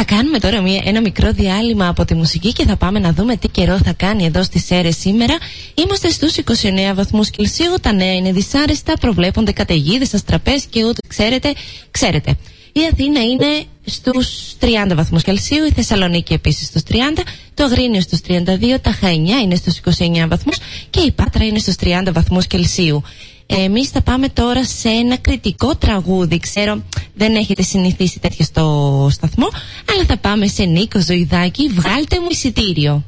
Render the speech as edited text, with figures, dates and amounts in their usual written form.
κάνουμε τώρα ένα μικρό διάλειμμα από τη μουσική και θα πάμε να δούμε τι καιρό θα κάνει εδώ στις Σέρρες σήμερα. Είμαστε στους 29 βαθμούς Κελσίου, τα νέα είναι δυσάρεστα, προβλέπονται καταιγίδες, αστραπές και ούτε ξέρετε. Η Αθήνα είναι στους 30 βαθμούς Κελσίου, η Θεσσαλονίκη επίσης στους 30, το Αγρίνιο στους 32, τα Χαϊνιά είναι στους 29 βαθμούς και η Πάτρα είναι στους 30 βαθμούς Κελσίου. Εμείς θα πάμε τώρα σε ένα κριτικό τραγούδι. Ξέρω δεν έχετε συνηθίσει τέτοιο στο σταθμό, αλλά θα πάμε σε Νίκο Ζωηδάκη, βγάλτε μου εισιτήριο.